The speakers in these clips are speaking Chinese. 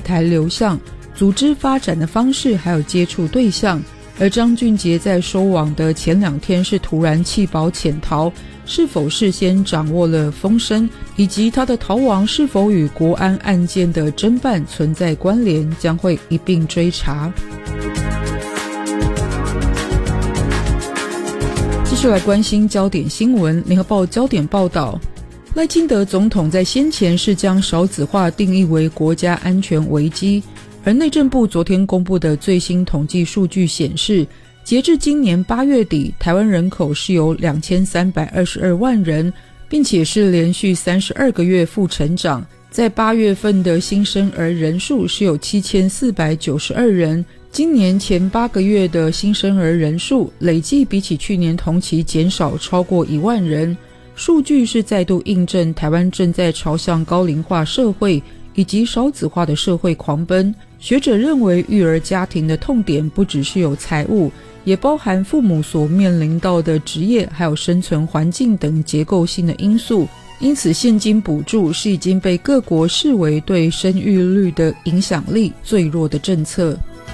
台流向、组织发展的方式还有接触对象。而张俊杰在收网的前2天是突然弃保潜逃，是否事先掌握了风声，以及他的逃亡是否与国安案件的侦办存在关联，将会一并追查。继续来关心焦点新闻，联合报焦点报道，赖清德总统在先前是将少子化定义为国家安全危机，而内政部昨天公布的最新统计数据显示，截至今年8月底，台湾人口是有2322万人，并且是连续32个月负成长。在8月份的新生儿人数是有7492人，今年前8个月的新生儿人数累计比起去年同期减少超过1万人。数据是再度印证台湾正在朝向高龄化社会以及少子化的社会狂奔。学者认为，育儿家庭的痛点不只是有财务，也包含父母所面临到的职业还有生存环境等结构性的因素，因此现金补助是已经被各国视为对生育率的影响力最弱的政策。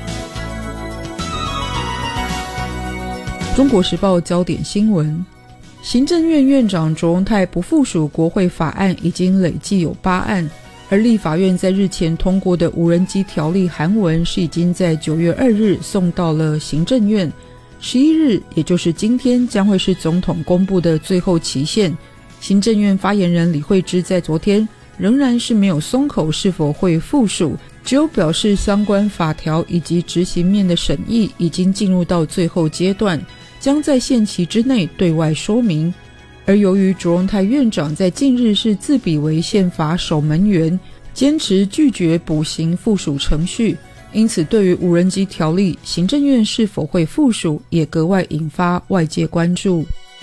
中国时报焦点新闻，行政院院长卓荣泰不附属国会法案已经累计有8案，而立法院在日前通过的无人机条例函文是已经在9月2日送到了行政院，11日也就是今天将会是总统公布的最后期限。行政院发言人李惠芝在昨天仍然是没有松口是否会附属，只有表示相关法条以及执行面的审议已经进入到最后阶段，将在限期之内对外说明。而由于卓荣泰院长在近日是自比为宪法守门员，坚持拒绝补行附属程序，因此对于无人机条例行政院是否会附属也格外引发外界关注。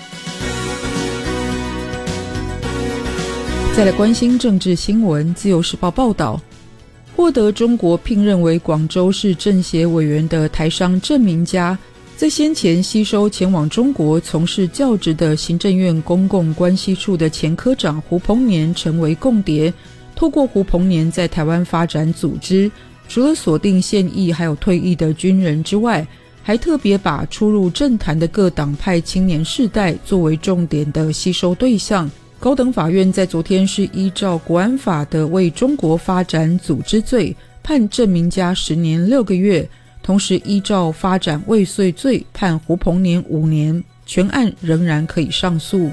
再来关心政治新闻，自由时报报道，获得中国聘任为广州市政协委员的台商郑明嘉，在先前吸收前往中国从事教职的行政院公共关系处的前科长胡鹏年成为共谍，透过胡鹏年在台湾发展组织，除了锁定现役还有退役的军人之外，还特别把初入政坛的各党派青年世代作为重点的吸收对象。高等法院在昨天是依照国安法的为中国发展组织罪判郑明嘉10年6个月，同时依照发展未遂罪判胡鹏年5年，全案仍然可以上诉。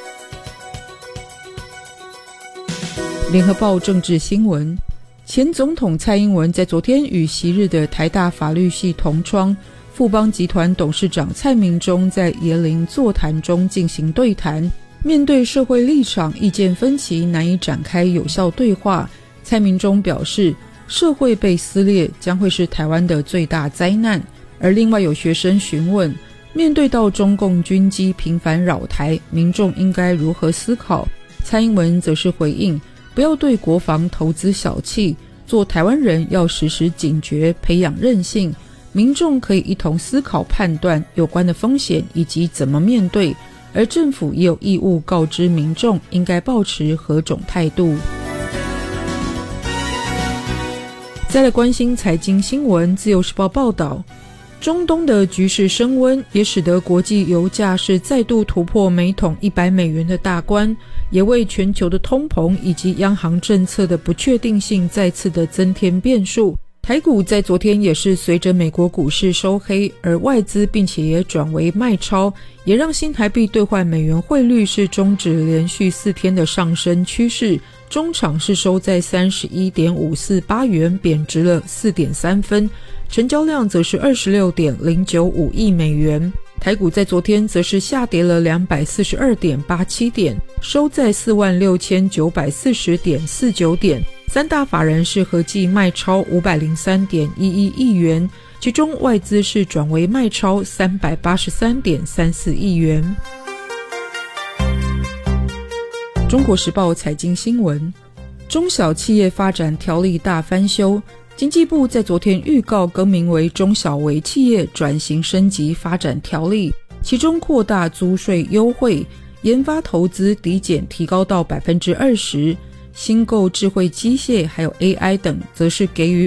联合报政治新闻，前总统蔡英文在昨天与昔日的台大法律系同窗富邦集团董事长蔡明忠在椰林座谈中进行对谈。面对社会立场意见分歧难以展开有效对话，蔡明忠表示，社会被撕裂将会是台湾的最大灾难。而另外有学生询问，面对到中共军机频繁扰台，民众应该如何思考？蔡英文则是回应，不要对国防投资小气，做台湾人要时时警觉，培养韧性，民众可以一同思考判断有关的风险以及怎么面对，而政府也有义务告知民众应该抱持何种态度。再来关心财经新闻，自由时报报道，中东的局势升温，也使得国际油价是再度突破每桶100美元的大关，也为全球的通膨以及央行政策的不确定性再次的增添变数。台股在昨天也是随着美国股市收黑而外资并且也转为卖超，也让新台币兑换美元汇率是终止连续4天的上升趋势，中场是收在 31.548 元，贬值了 4.3 分，成交量则是 26.095 亿美元。台股在昨天则是下跌了 242.87 点，收在 46,940.49 点，三大法人是合计卖超 503.11 亿元，其中外资是转为卖超 383.34 亿元。中国时报财经新闻，中小企业发展条例大翻修，经济部在昨天预告更名为中小微企业转型升级发展条例，其中扩大租税优惠，研发投资抵减提高到 20%， 新购智慧机械还有 AI 等则是给予